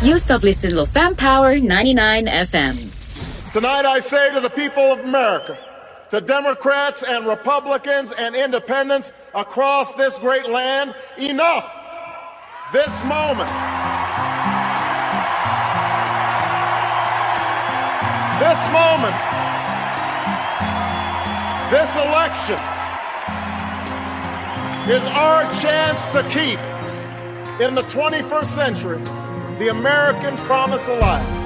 You stop listening to Fam Power 99 FM. Tonight I say to the people of America, to Democrats and Republicans and independents across this great land, enough. This moment, this election is our chance to keep, in the 21st century, the American promise alive.